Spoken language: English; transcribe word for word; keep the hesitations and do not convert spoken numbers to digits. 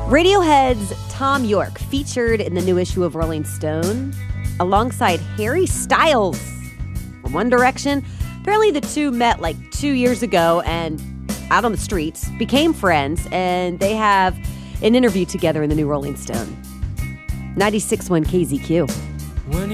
Radiohead's Tom York featured in the new issue of Rolling Stone alongside Harry Styles from One Direction. Apparently the two met like two years ago and out on the streets, became friends, and they have an interview together in the new Rolling Stone. ninety-six point one K Z Q.